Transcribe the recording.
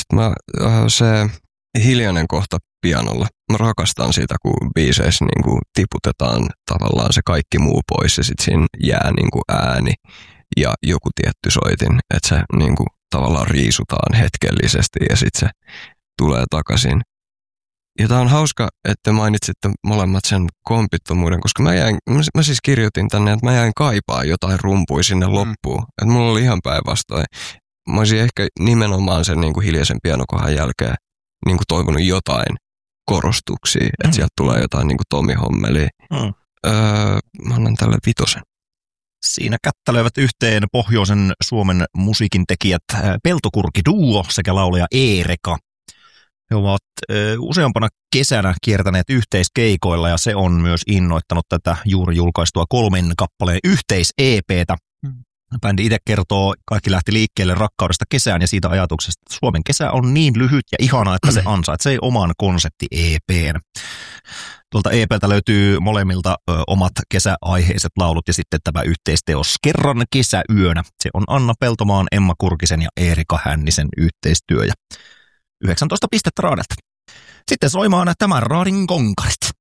Se hiljainen kohta pianolla. Mä rakastan sitä, kun biiseissä niin kuin tiputetaan tavallaan se kaikki muu pois ja sitten siinä jää niin kuin ääni ja joku tietty soitin, että se niin kuin tavallaan riisutaan hetkellisesti ja sitten se tulee takaisin. Ja tää on hauska, että mainitsitte molemmat sen kompittomuuden, koska mä siis kirjoitin tänne, että mä jäin kaipaa jotain rumpuja sinne loppuun. Että mulla oli ihan päinvastoin. Mä olisin ehkä nimenomaan sen niin kuin hiljaisen pianokohan jälkeen niin kuin toivonut jotain korostuksia, että sieltä tulee jotain niin kuin Tommy Hommelia. Mä annan tälle 5. Siinä kättelöivät yhteen pohjoisen Suomen musiikin tekijät Peltokurki-duo sekä laulaja Eereka. He ovat useampana kesänä kiertäneet yhteiskeikoilla ja se on myös innoittanut tätä juuri julkaistua 3 kappaleen yhteis-EP:tä. Bändi itse kertoo, kaikki lähti liikkeelle rakkaudesta kesään ja siitä ajatuksesta, että Suomen kesä on niin lyhyt ja ihana, että se ansaitsee oman konsepti-EP:n. Tuolta EP:ltä löytyy molemmilta omat kesäaiheiset laulut ja sitten tämä yhteisteos Kerran kesäyönä. Se on Anna Peltomaan, Emma Kurkisen ja Eerika Hännisen yhteistyö ja 19 pistettä raadalta. Sitten soimaan tämän raadin konkarit.